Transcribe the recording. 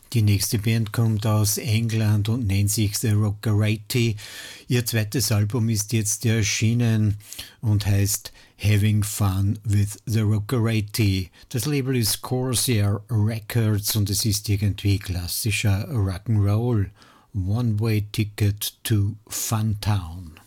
Die nächste Band kommt aus England und nennt sich The Rockerati. Ihr zweites Album ist jetzt erschienen und heißt Having Fun with the Rockerati. Das Label ist Corsair Records und es ist irgendwie klassischer Rock'n'Roll. One-Way Ticket to Funtown.